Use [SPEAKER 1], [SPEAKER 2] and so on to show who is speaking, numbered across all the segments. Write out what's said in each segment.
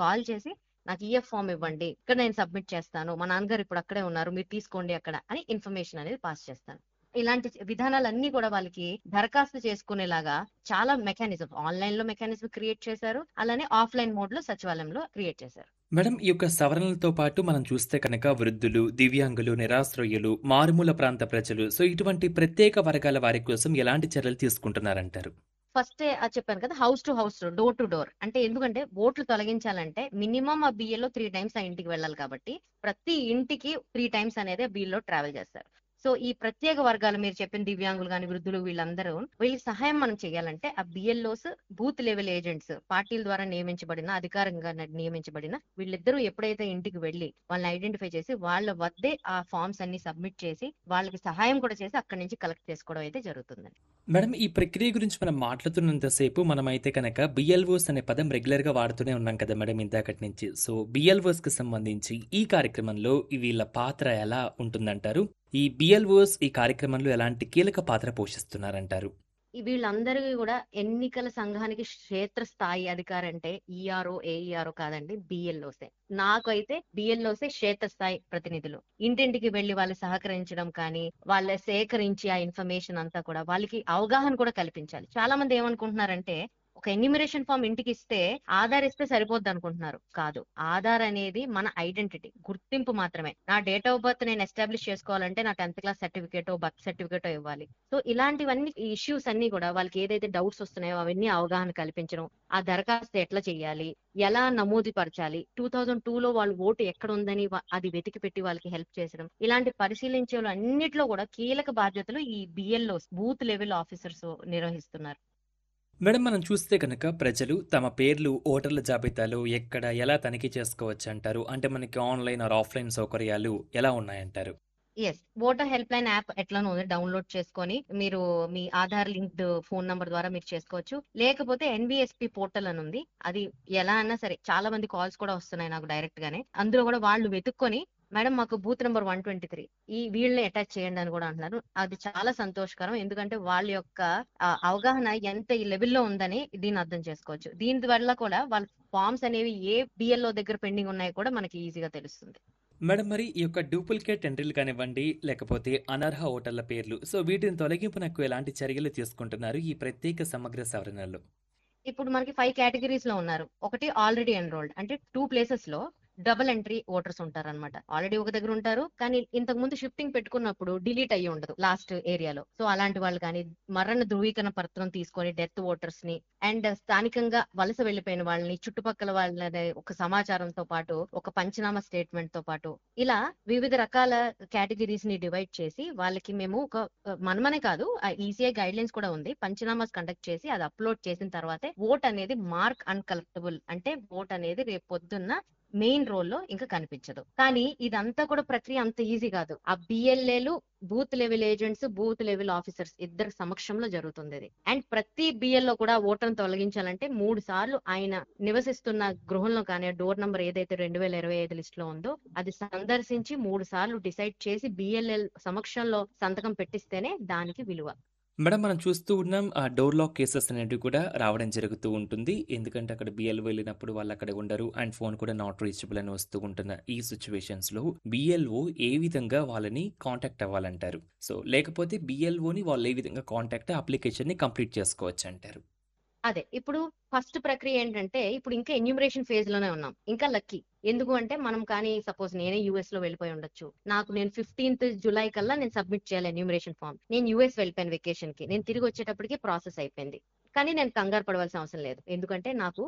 [SPEAKER 1] Call చేసి నాకు EF form ఇవ్వండి, ఇక్కడ నేను సబ్మిట్ చేస్తాను, మా నాన్నగారు ఇప్పుడు అక్కడే ఉన్నారు, మీరు తీసుకోండి అక్కడ అని ఇన్ఫర్మేషన్ అనేది పాస్ చేస్తాను. ఇలాంటి విధానాలన్నీ కూడా వాళ్ళకి దరఖాస్తు చేసుకునేలాగా చాలా మెకానిజం ఆన్లైన్ లో మెకానిజం క్రియేట్ చేశారు. అలానే ఆఫ్లైన్ మోడ్ లో సచివాలయంలో క్రియేట్ చేశారు.
[SPEAKER 2] మేడం, ఈ యొక్క సవరణలతో పాటు మనం చూస్తే కనుక వృద్ధులు, దివ్యాంగులు, నిరాశ్రయులు, మారుమూల ప్రాంత ప్రజలు, సో ఇటువంటి ప్రత్యేక వర్గాల వారి కోసం ఎలాంటి చర్యలు తీసుకుంటున్నారంటారు?
[SPEAKER 1] ఫస్ట్ చెప్పాను కదా, house to house, door to door. అంటే ఎందుకంటే ఓట్లు తొలగించాలంటే మినిమం ఆ బిఏలో 3 times ఆ ఇంటికి వెళ్ళాలి కాబట్టి ప్రతి ఇంటికి 3 times అనేది బిల్లో ట్రావెల్ చేస్తారు. సో ఈ ప్రత్యేక వర్గాలు మీరు చెప్పిన దివ్యాంగులు కానీ వృద్ధులు వీళ్ళందరూ వీళ్ళకి సహాయం మనం చేయాలంటే ఆ బిఎల్ఓస్, బూత్ లెవెల్ ఏజెంట్స్, పార్టీల ద్వారా నియమించబడిన, అధికారంగా నియమించబడిన వీళ్ళిద్దరూ ఎప్పుడైతే ఇంటికి వెళ్ళి వాళ్ళని ఐడెంటిఫై చేసి వాళ్ళ వద్దే ఆ ఫామ్స్ అన్ని సబ్మిట్ చేసి వాళ్ళకి సహాయం కూడా చేసి అక్కడి నుంచి కలెక్ట్ చేసుకోవడం అయితే జరుగుతుంది.
[SPEAKER 2] మేడం, ఈ ప్రక్రియ గురించి మనం మాట్లాడుతున్నంతసేపు మనమైతే కనుక బిఎల్ఓస్ అనే పదం రెగ్యులర్గా వాడుతూనే ఉన్నాం కదా మేడం ఇందాకటి నుంచి. సో బిఎల్ఓస్కి సంబంధించి ఈ కార్యక్రమంలో వీళ్ళ పాత్ర ఎలా ఉంటుందంటారు? ఈ బిఎల్ఓస్ ఈ కార్యక్రమంలో ఎలాంటి కీలక పాత్ర పోషిస్తున్నారంటారు?
[SPEAKER 1] వీళ్ళందరికీ కూడా ఎన్నికల సంఘానికి క్షేత్రస్థాయి అధికారి అంటే ఈఆర్ఓ, ఏఈఆర్ఓ కాదండి, బిఎల్ఓసే. నాకైతే బిఎల్ఓసే క్షేత్రస్థాయి ప్రతినిధులు. ఇంటింటికి వెళ్లి వాళ్ళు సహకరించడం కానీ, వాళ్ళ సేకరించి ఆ ఇన్ఫర్మేషన్ అంతా కూడా వాళ్ళకి అవగాహన కూడా కల్పించాలి. చాలా మంది ఏమనుకుంటున్నారంటే ఒక ఎన్యూమరేషన్ ఫామ్ ఇంటికి ఇస్తే ఆధార్ ఇస్తే సరిపోద్ది అనుకుంటున్నారు. కాదు, ఆధార్ అనేది మన ఐడెంటిటీ, గుర్తింపు మాత్రమే. నా డేట్ ఆఫ్ బర్త్ నేను ఎస్టాబ్లిష్ చేసుకోవాలంటే నా 10th క్లాస్ సర్టిఫికేటో బర్త్ సర్టిఫికేటో ఇవ్వాలి. సో ఇలాంటివన్నీ ఇష్యూస్ అన్ని కూడా వాళ్ళకి ఏదైతే డౌట్స్ వస్తున్నాయో అవన్నీ అవగాహన కల్పించడం, ఆ దరఖాస్తు ఎట్లా చేయాలి, ఎలా నమోదు పరచాలి, 2002లో వాళ్ళు ఓటు ఎక్కడ ఉందని అది వెతికి పెట్టి వాళ్ళకి హెల్ప్ చేసడం, ఇలాంటి పరిశీలించే అన్నిట్లో కూడా కీలక బాధ్యతలు ఈ బిఎల్ఓస్, బూత్ లెవెల్ ఆఫీసర్స్ నిర్వహిస్తున్నారు.
[SPEAKER 2] మేడం, మనం చూస్తే కనుక ప్రజలు తమ పేర్లు ఓటర్ల జాబితాలో ఎక్కడ ఎలా తనిఖీ చేసుకోవచ్చు అంటారు? అంటే మనకి ఆన్లైన్ ఆర్ ఆఫ్లైన్ సౌకర్యాలు ఎలా ఉన్నాయంటారు?
[SPEAKER 1] Yes, voter help line app ఎట్లానో ఉంది, డౌన్లోడ్ చేసుకొని మీరు మీ ఆధార్ లింక్డ్ ఫోన్ నంబర్ ద్వారా మీరు చేసుకోవచ్చు. లేకపోతే ఎన్బిఎస్పి పోర్టల్ అని ఉంది, అది ఎలా అన్నా సరే, చాలా మంది కాల్స్ కూడా వస్తున్నాయి నాకు డైరెక్ట్ గానే. అందులో కూడా వాళ్ళు వెతుక్కొని మేడం మాకు బూత్ నెంబర్ 123 ఈ వీళ్ళని అటాచ్ చేయండి అని కూడా అంటున్నారు. అది చాలా సంతోషకరం, ఎందుకంటే వాళ్ళ యొక్క అవగాహన ఎంత ఈ లెవెల్లో ఉందని దీన్ని అర్థం చేసుకోవచ్చు. దీని వల్ల కూడా వాళ్ళ ఫామ్స్ అనేవి ఏ బిఎల్ఓ దగ్గర పెండింగ్ ఉన్నాయో కూడా మనకి ఈజీగా తెలుస్తుంది.
[SPEAKER 2] మేడం, మరి ఈ యొక్క డూప్లికేట్ ఎంట్రీలు కానివ్వండి, లేకపోతే అనర్హ ఓటర్ల పేర్లు, సో వీటిని తొలగింపునకు ఎలాంటి చర్యలు తీసుకుంటున్నారు ఈ ప్రత్యేక సమగ్ర సవరణలో?
[SPEAKER 1] ఇప్పుడు మనకి 5 కేటగిరీస్ లో ఉన్నారు. ఒకటి ఆల్రెడీ ఎన్రోల్డ్, అంటే 2 ప్లేసెస్ లో డబుల్ ఎంట్రీ ఓటర్స్ ఉంటారన్నమాట. ఆల్రెడీ ఒక దగ్గర ఉంటారు, కానీ ఇంతకు ముందు షిఫ్టింగ్ పెట్టుకున్నప్పుడు డిలీట్ అయ్యి ఉండదు లాస్ట్ ఏరియాలో. సో అలాంటి వాళ్ళు కానీ, మరణ ధృవీకరణ పత్రం తీసుకొని డెత్ ఓటర్స్ ని, అండ్ స్థానికంగా వలస వెళ్లిపోయిన వాళ్ళని, చుట్టుపక్కల వాళ్ళని ఒక సమాచారంతో పాటు ఒక పంచనామా స్టేట్మెంట్ తో పాటు ఇలా వివిధ రకాల కేటగిరీస్ ని డివైడ్ చేసి వాళ్ళకి మేము ఒక మనమనే కాదు, ఈసీఐ గైడ్ లైన్స్ కూడా ఉంది, పంచనామాస్ కండక్ట్ చేసి అది అప్లోడ్ చేసిన తర్వాతే ఓట్ అనేది మార్క్ అన్కలెక్టబుల్, అంటే ఓట్ అనేది రేపు పొద్దున్న మెయిన్ రోల్ లో ఇంకా కనిపించదు. కానీ ఇదంతా కూడా ప్రక్రియ అంత ఈజీ కాదు. ఆ బిఎల్ఏలు, booth level agents, booth level officers ఇద్దరు సమక్షంలో జరుగుతుంది ఇది. అండ్ ప్రతి బిఎల్లో కూడా ఓటర్ను తొలగించాలంటే 3 సార్లు ఆయన నివసిస్తున్న గృహంలో కానీ డోర్ నంబర్ ఏదైతే 2025 లిస్ట్ లో ఉందో అది సందర్శించి 3 సార్లు డిసైడ్ చేసి బిఎల్ఎల్ సమక్షంలో సంతకం పెట్టిస్తేనే దానికి విలువ.
[SPEAKER 2] మేడం, మనం చూస్తూ ఉన్నాం ఆ డోర్ లాక్ కేసెస్ అనేవి కూడా రావడం జరుగుతూ ఉంటుంది. ఎందుకంటే అక్కడ బిఎల్ఓ వెళ్ళినప్పుడు వాళ్ళు అక్కడ ఉండరు అండ్ ఫోన్ కూడా నాట్ రీచబుల్ అని వస్తూ ఉంటున్న ఈ సిచ్యువేషన్స్లో బిఎల్ఓ ఏ విధంగా వాళ్ళని కాంటాక్ట్ అవ్వాలంటారు? సో లేకపోతే బిఎల్ఓని వాళ్ళు ఏ విధంగా కాంటాక్ట్ అప్లికేషన్ని కంప్లీట్ చేసుకోవచ్చు అంటారు?
[SPEAKER 1] అదే, ఇప్పుడు ఫస్ట్ ప్రక్రియ ఏంటంటే ఇప్పుడు ఇంకా ఎన్యూమరేషన్ ఫేజ్ లోనే ఉన్నాం, ఇంకా లక్కీ. ఎందుకు అంటే మనం కానీ సపోజ్ నేనే యుఎస్ లో వెళ్ళిపోయి ఉండొచ్చు, నేను 15th జులై కల్లా నేను సబ్మిట్ చేయాలి ఎన్యూమరేషన్ ఫామ్. నేను యుఎస్ వెళ్ళిపోయాను వెకేషన్ కి, నేను తిరిగి వచ్చేటప్పటికి ప్రాసెస్ అయిపోయింది. కానీ నేను కంగారు పడవలసిన అవసరం లేదు, ఎందుకంటే నాకు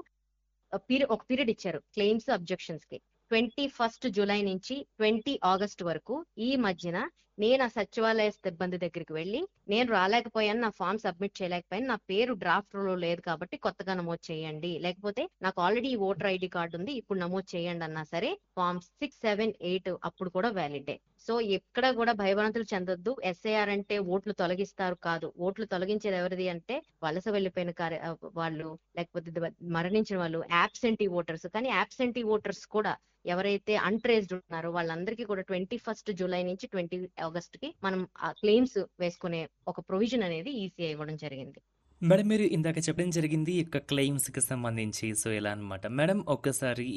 [SPEAKER 1] ఒక పీరియడ్ ఇచ్చారు క్లెయిమ్స్ అబ్జెక్షన్స్ కి. 21 జులై నుంచి 20 ఆగస్ట్ వరకు ఈ మధ్యన నేను ఆ సచివాలయ సిబ్బంది దగ్గరికి వెళ్ళి నేను రాలేకపోయాను, నా ఫామ్ సబ్మిట్ చేయలేకపోయాను, నా పేరు డ్రాఫ్ట్ లో లేదు కాబట్టి కొత్తగా నమోదు చేయండి, లేకపోతే నాకు ఆల్రెడీ ఓటర్ ఐడి కార్డు ఉంది ఇప్పుడు నమోదు చేయండి అన్నా సరే ఫామ్ 6, 7, 8 అప్పుడు కూడా వ్యాలిడే. సో ఎక్కడ కూడా భయభ్రాంతులు చెందొద్దు. ఎస్ఐఆర్ అంటే ఓట్లు తొలగిస్తారు కాదు, ఓట్లు తొలగించేది ఎవరిది అంటే వలస వెళ్లిపోయిన వాళ్ళు, లేకపోతే మరణించిన వాళ్ళు, యాబ్సెంటీ ఓటర్స్. కానీ యాబ్సెంటీ ఓటర్స్ కూడా ఎవరైతే అన్ట్రేస్డ్ ఉన్నారో వాళ్ళందరికీ కూడా 21 జులై నుంచి 20 ఆగస్ట్ కి మనం ఆ క్లెయిమ్స్ వేసుకునే ఒక ప్రొవిజన్ అనేది ఈసీఐ ఇవ్వడం జరిగింది.
[SPEAKER 2] మేడం, మీరు ఇందాక చెప్పడం జరిగింది ఈ యొక్క క్లెయిమ్స్కి సంబంధించి, సో ఎలా అనమాట మేడం? ఒక్కసారి